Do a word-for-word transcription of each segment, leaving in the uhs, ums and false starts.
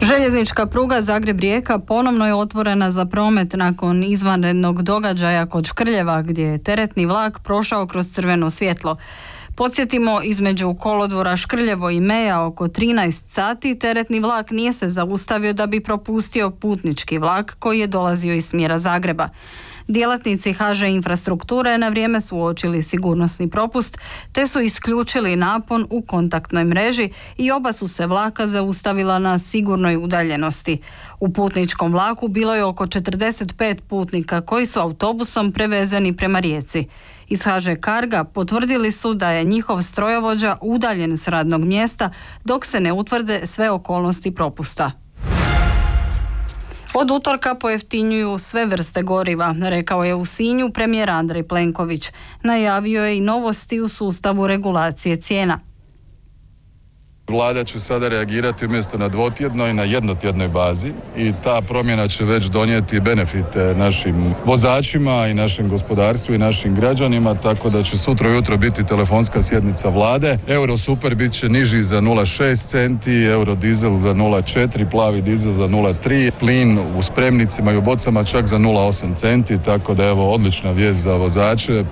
Željeznička pruga Zagreb-Rijeka ponovno je otvorena za promet nakon izvanrednog događaja kod Škrljeva gdje je teretni vlak prošao kroz crveno svjetlo. Podsjetimo, između kolodvora Škrljevo i Meja oko trinaest sati teretni vlak nije se zaustavio da bi propustio putnički vlak koji je dolazio iz smjera Zagreba. Djelatnici ha že infrastrukture na vrijeme su uočili sigurnosni propust te su isključili napon u kontaktnoj mreži i oba su se vlaka zaustavila na sigurnoj udaljenosti. U putničkom vlaku bilo je oko četrdeset pet putnika koji su autobusom prevezeni prema Rijeci. Iz ha že Carga potvrdili su da je njihov strojovođa udaljen s radnog mjesta dok se ne utvrde sve okolnosti propusta. Od utorka pojeftinjuju sve vrste goriva, rekao je u Sinju premijer Andrej Plenković. Najavio je i novosti u sustavu regulacije cijena. Vlada će sada reagirati umjesto na dvotjednoj, na jednotjednoj bazi i ta promjena će već donijeti benefite našim vozačima i našem gospodarstvu i našim građanima, tako da će sutra ujutro biti telefonska sjednica Vlade. Euro super bit će niži za nula zarez šest centi, euro dizel za nula zarez četiri, plavi dizel za nula zarez tri, plin u spremnicima i u bocama čak za nula zarez osam centi, tako da evo odlična vijest za vozače.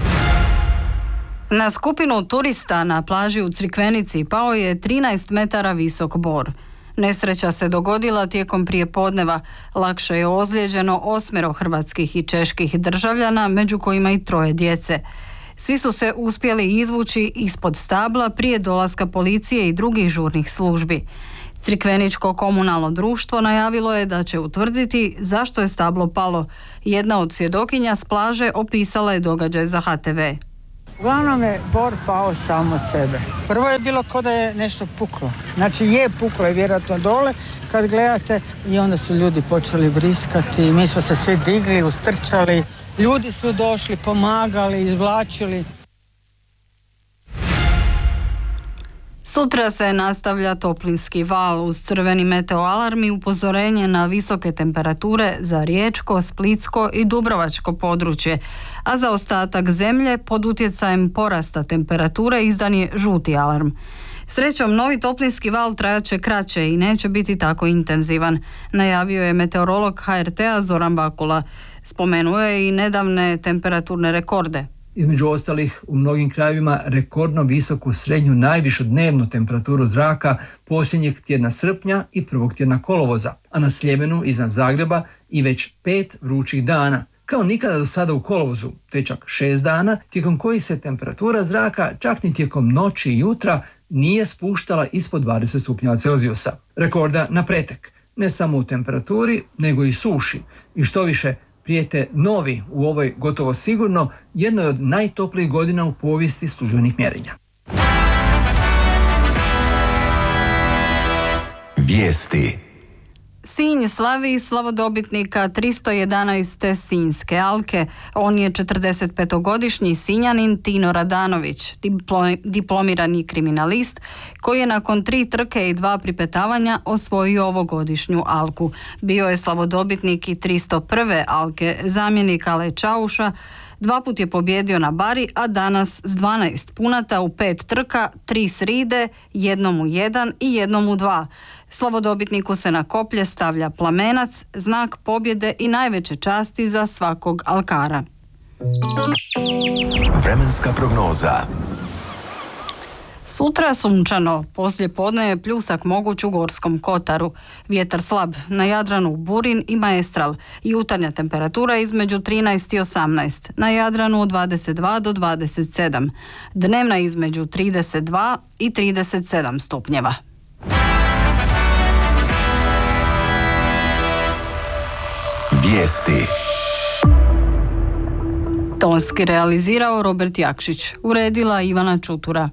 Na skupinu turista na plaži u Crikvenici pao je trinaest metara visok bor. Nesreća se dogodila tijekom prijepodneva. Lakše je ozlijeđeno osmero hrvatskih i čeških državljana, među kojima i troje djece. Svi su se uspjeli izvući ispod stabla prije dolaska policije i drugih žurnih službi. Crikveničko komunalno društvo najavilo je da će utvrditi zašto je stablo palo. Jedna od svjedokinja s plaže opisala je događaj za ha te ve. Uglavnom je bor pao sam od sebe. Prvo je bilo kao da je nešto puklo. Znači je puklo i vjerojatno dole kad gledate i onda su ljudi počeli briskati. Mi smo se svi digli, ustrčali. Ljudi su došli, pomagali, izvlačili. Sutra se nastavlja toplinski val uz crveni meteoalarm i upozorenje na visoke temperature za riječko, splitsko i dubrovačko područje, a za ostatak zemlje pod utjecajem porasta temperature izdan je žuti alarm. Srećom, novi toplinski val trajat će kraće i neće biti tako intenzivan, najavio je meteorolog ha er te a Zoran Bakula. Spomenuo je i nedavne temperaturne rekorde. Između ostalih, u mnogim krajevima rekordno visoku srednju najvišu dnevnu temperaturu zraka posljednjeg tjedna srpnja i prvog tjedna kolovoza, a na Sljemenu iznad Zagreba i već pet vrućih dana. Kao nikada do sada u kolovozu, te čak šest dana, tijekom kojih se temperatura zraka čak ni tijekom noći i jutra nije spuštala ispod dvadeset stupnjeva Celzijusa. Rekorda na pretek, ne samo u temperaturi, nego i suši. I što više, prijete novi u ovoj gotovo sigurno jednoj od najtoplijih godina u povijesti službenih mjerenja. Vijesti. Sinj slavi slavodobitnika tristo jedanaeste Sinjske alke. On je četrdesetpetogodišnji Sinjanin Tino Radanović, diplomirani kriminalist koji je nakon tri trke i dva pripetavanja osvojio ovogodišnju alku. Bio je slavodobitnik i tristo prve alke, zamjenik Ale Čauša. Dva put je pobjedio na bari, a danas s dvanaest punata u pet trka, tri sride, jednom u jedan i jednom u dva. Slavodobitniku se na koplje stavlja plamenac, znak pobjede i najveće časti za svakog alkara. Vremenska prognoza. Sutra sunčano, poslije podne je pljusak moguć u Gorskom kotaru. Vjetar slab, na Jadranu burin i maestral. Jutarnja temperatura između trinaest i osamnaest, na Jadranu od dvadeset dva do dvadeset sedam. Dnevna između trideset dva i trideset sedam stupnjeva. Vijesti. Tonski realizirao Robert Jakšić, uredila Ivana Čutura.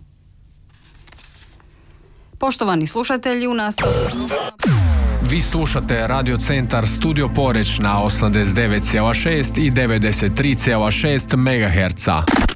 Poštovani slušatelji, u nastavku... Vi slušate Radio Centar Studio Poreć na osamdeset devet zarez šest i devedeset tri zarez šest megaherca.